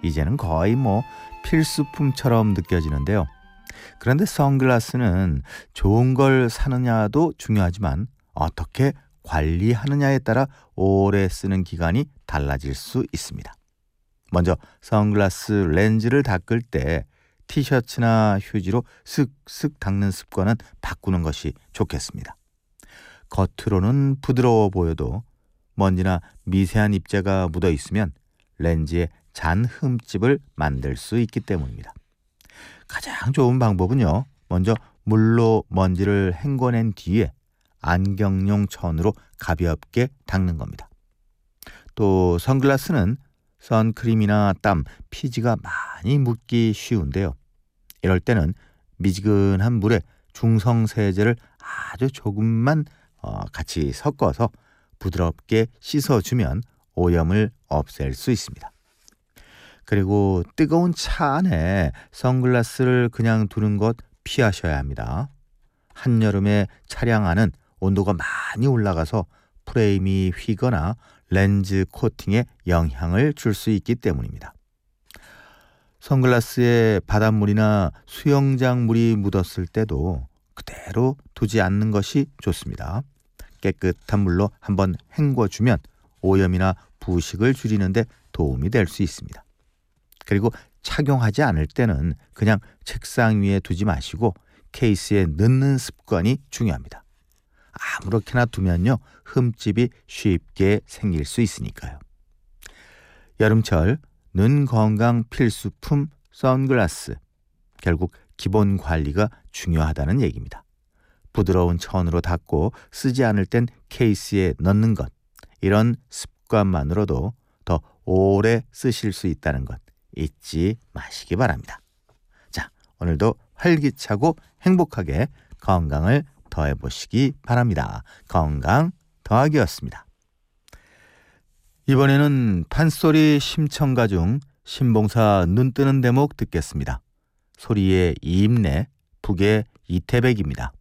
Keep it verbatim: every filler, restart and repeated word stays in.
이제는 거의 뭐 필수품처럼 느껴지는데요. 그런데 선글라스는 좋은 걸 사느냐도 중요하지만 어떻게 관리하느냐에 따라 오래 쓰는 기간이 달라질 수 있습니다. 먼저 선글라스 렌즈를 닦을 때 티셔츠나 휴지로 슥슥 닦는 습관은 바꾸는 것이 좋겠습니다. 겉으로는 부드러워 보여도 먼지나 미세한 입자가 묻어 있으면 렌즈에 잔 흠집을 만들 수 있기 때문입니다. 가장 좋은 방법은요, 먼저 물로 먼지를 헹궈낸 뒤에 안경용 천으로 가볍게 닦는 겁니다. 또 선글라스는 선크림이나 땀, 피지가 많이 묻기 쉬운데요. 이럴 때는 미지근한 물에 중성세제를 아주 조금만 어, 같이 섞어서 부드럽게 씻어주면 오염을 없앨 수 있습니다. 그리고 뜨거운 차 안에 선글라스를 그냥 두는 것 피하셔야 합니다. 한여름에 차량 안은 온도가 많이 올라가서 프레임이 휘거나 렌즈 코팅에 영향을 줄 수 있기 때문입니다. 선글라스에 바닷물이나 수영장 물이 묻었을 때도 그대로 두지 않는 것이 좋습니다. 깨끗한 물로 한번 헹궈주면 오염이나 부식을 줄이는 데 도움이 될 수 있습니다. 그리고 착용하지 않을 때는 그냥 책상 위에 두지 마시고 케이스에 넣는 습관이 중요합니다. 아무렇게나 두면요, 흠집이 쉽게 생길 수 있으니까요. 여름철 눈 건강 필수품 선글라스. 결국 기본 관리가 중요하다는 얘기입니다. 부드러운 천으로 닦고 쓰지 않을 땐 케이스에 넣는 것. 이런 습관만으로도 더 오래 쓰실 수 있다는 것 잊지 마시기 바랍니다. 자, 오늘도 활기차고 행복하게 건강을 더해보시기 바랍니다. 건강 더하기였습니다. 이번에는 판소리 심청가 중 신봉사 눈 뜨는 대목 듣겠습니다. 소리의 이임래, 북의 이태백입니다.